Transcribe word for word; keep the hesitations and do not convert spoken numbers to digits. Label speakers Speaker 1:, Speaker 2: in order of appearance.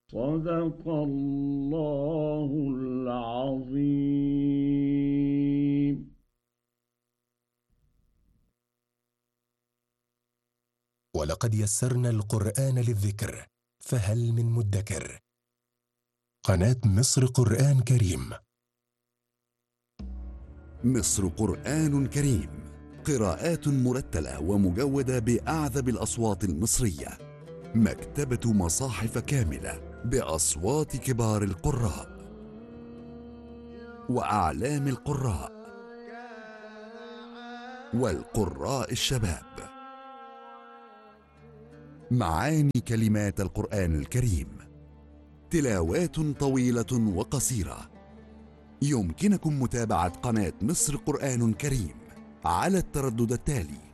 Speaker 1: صدق الله العظيم.
Speaker 2: ولقد يسرنا القرآن للذكر فهل من مدكر. قناة مصر قرآن كريم.
Speaker 3: مصر قرآن كريم، قراءات مرتلة ومجودة بأعذب الأصوات المصرية. مكتبة مصاحف كاملة بأصوات كبار القراء وأعلام القراء والقراء الشباب. معاني كلمات القرآن الكريم، تلاوات طويلة وقصيرة. يمكنكم متابعة قناة مصر قرآن كريم على التردد التالي: